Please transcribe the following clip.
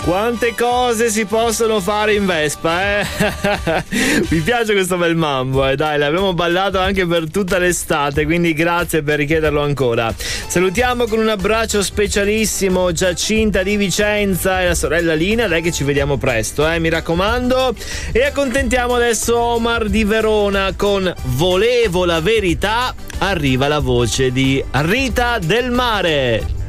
Quante cose si possono fare in Vespa, eh? Mi piace questo bel mambo, dai, l'abbiamo ballato anche per tutta l'estate, quindi grazie per richiederlo ancora. Salutiamo con un abbraccio specialissimo Giacinta di Vicenza e la sorella Lina, dai che ci vediamo presto, mi raccomando. E accontentiamo adesso Omar di Verona con Volevo la verità. Arriva la voce di Rita Del Mare.